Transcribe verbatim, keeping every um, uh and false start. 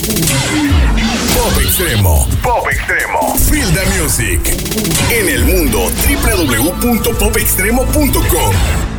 Pop Extremo. Pop Extremo. Feel the music. En el mundo, doble u doble u doble u punto pop extremo punto com.